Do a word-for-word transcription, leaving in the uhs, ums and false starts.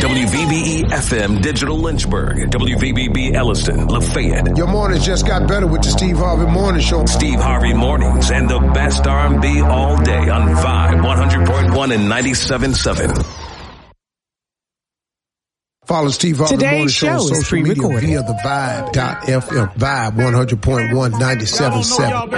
W V B E F M Digital Lynchburg, W V B B Elliston, Lafayette. Your mornings just got better with the Steve Harvey Morning Show. Steve Harvey Mornings and the best R and B all day on Vibe one hundred point one and ninety-seven point seven. Follow Steve Harvey Today's Morning Show on show is social media pre-recorded via the Vibe dot F M. Vibe one hundred point one, ninety-seven point seven.